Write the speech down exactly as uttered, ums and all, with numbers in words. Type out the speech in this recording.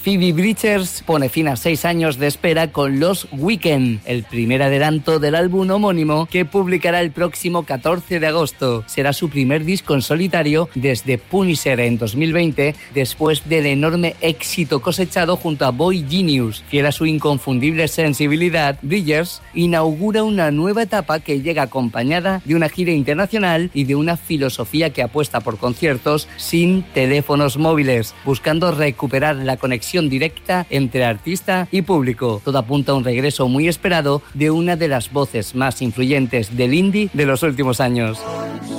Phoebe Bridgers pone fin a seis años de espera con Los Weekend, el primer adelanto del álbum homónimo que publicará el próximo catorce de agosto. Será su primer disco en solitario desde Punisher en dos mil veinte, después del enorme éxito cosechado junto a Boy Genius. Fiel a su inconfundible sensibilidad, Bridgers inaugura una nueva etapa que llega acompañada de una gira internacional y de una filosofía que apuesta por conciertos sin teléfonos móviles, buscando recuperar la conexión directa entre artista y público. Todo apunta a un regreso muy esperado de una de las voces más influyentes del indie de los últimos años.